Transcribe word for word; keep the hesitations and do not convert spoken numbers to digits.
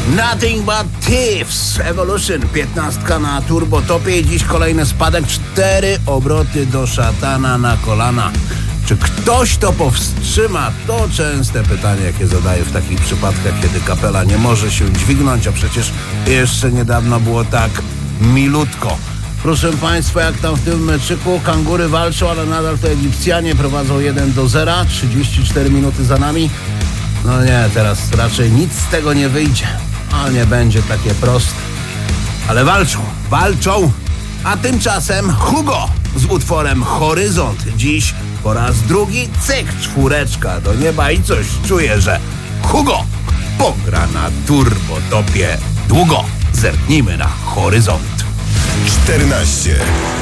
Nothing but Thieves Evolution, piętnastka na turbotopie i dziś kolejny spadek, cztery obroty do szatana na kolana. Czy ktoś to powstrzyma? To częste pytanie, jakie zadaję w takich przypadkach, kiedy kapela nie może się dźwignąć, a przecież jeszcze niedawno było tak milutko. Proszę Państwa, jak tam w tym meczyku? Kangury walczą, ale nadal to Egipcjanie prowadzą jeden do zera, trzydzieści cztery minuty za nami. No nie, teraz raczej nic z tego nie wyjdzie, a nie będzie takie proste. Ale walczą, walczą, a tymczasem Hugo z utworem Horyzont. Dziś po raz drugi cyk, czwóreczka do nieba i coś czuję, że Hugo pogra na turbotopie długo. Zerknijmy na Horyzont. czternaście.